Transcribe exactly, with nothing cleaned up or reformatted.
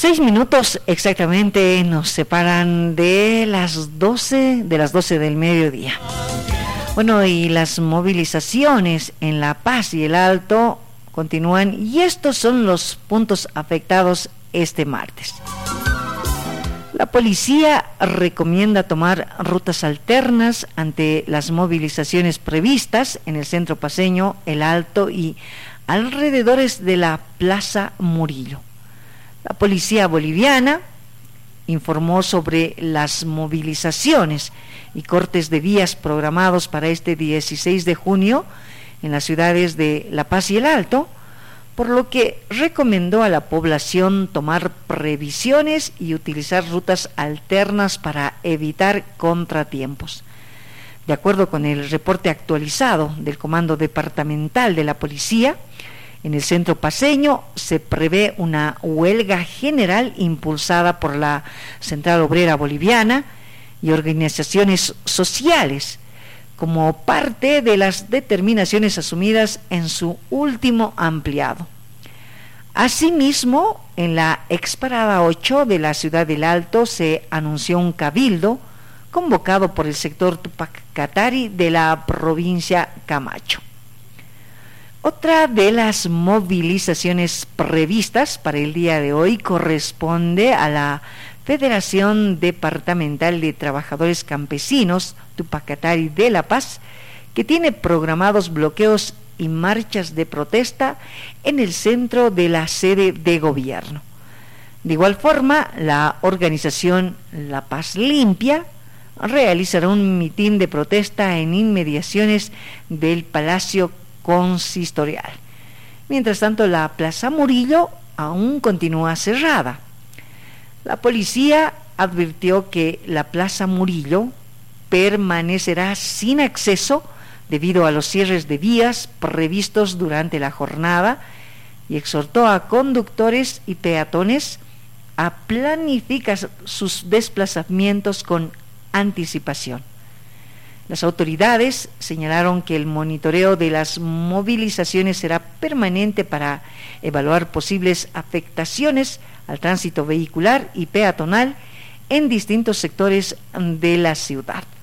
Seis minutos exactamente nos separan de las doce, de las doce del mediodía. Bueno, y las movilizaciones en La Paz y el Alto continúan, y estos son los puntos afectados este martes. La policía recomienda tomar rutas alternas ante las movilizaciones previstas en el centro paceño, el Alto y alrededores de la Plaza Murillo. La policía boliviana informó sobre las movilizaciones y cortes de vías programados para este dieciséis de junio en las ciudades de La Paz y el Alto, por lo que recomendó a la población tomar previsiones y utilizar rutas alternas para evitar contratiempos. De acuerdo con el reporte actualizado del Comando Departamental de la Policía, en el centro paceño se prevé una huelga general impulsada por la Central Obrera Boliviana y organizaciones sociales, como parte de las determinaciones asumidas en su último ampliado. Asimismo, en la exparada ocho de la ciudad del Alto se anunció un cabildo convocado por el sector Tupac Katari de la provincia Camacho. Otra de las movilizaciones previstas para el día de hoy corresponde a la Federación Departamental de Trabajadores Campesinos Tupac Katari de La Paz, que tiene programados bloqueos y marchas de protesta en el centro de la sede de gobierno. De igual forma, la organización La Paz Limpia realizará un mitin de protesta en inmediaciones del Palacio Consistorial. Mientras tanto, la Plaza Murillo aún continúa cerrada. La policía advirtió que la Plaza Murillo permanecerá sin acceso debido a los cierres de vías previstos durante la jornada y exhortó a conductores y peatones a planificar sus desplazamientos con anticipación. Las autoridades señalaron que el monitoreo de las movilizaciones será permanente para evaluar posibles afectaciones al tránsito vehicular y peatonal en distintos sectores de la ciudad.